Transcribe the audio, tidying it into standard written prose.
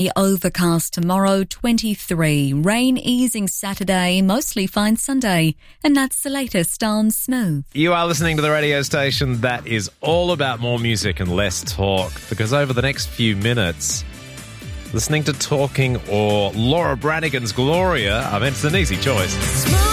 Overcast tomorrow, 23. Rain easing Saturday, mostly fine Sunday. And that's the latest on Smooth. You are listening to the radio station that is all about more music and less talk, because over the next few minutes, listening to Talking or Laura Branigan's Gloria, I mean, it's an easy choice. Smooth.